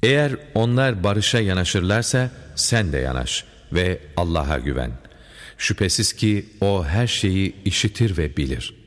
Eğer onlar barışa yanaşırlarsa sen de yanaş ve Allah'a güven. Şüphesiz ki O her şeyi işitir ve bilir.